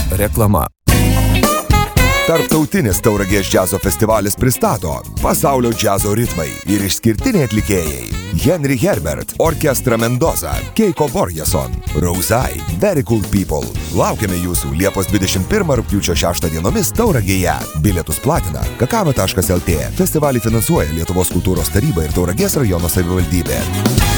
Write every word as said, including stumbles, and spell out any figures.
Reklama. Tarptautinis Tauragės džiazo festivalis pristato pasaulio džiazo ritmai ir išskirtiniai atlikėjai. Henry Herbert, Orkestra Mendoza, Keiko Borjason, Rosai, Very Cool People. Laukiame jūsų Liepos dvidešimt pirmą rugpjūčio šeštą dienomis Tauragėje. Bilietus platina kakava taškas lt. Festivalį finansuoja Lietuvos kultūros taryba ir Tauragės rajono savivaldybė.